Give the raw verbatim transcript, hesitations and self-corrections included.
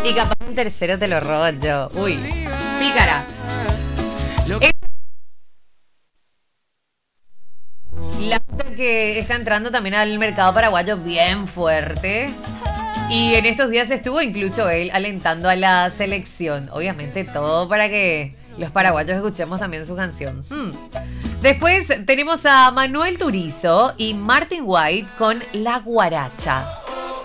Y capaz el tercero te lo robo yo. Uy, pícara. Es la otra que está entrando también al mercado paraguayo bien fuerte. Y en estos días estuvo incluso él alentando a la selección. Obviamente todo para que los paraguayos escuchemos también su canción. Hmm. Después tenemos a Manuel Turizo y Martin White con La Guaracha.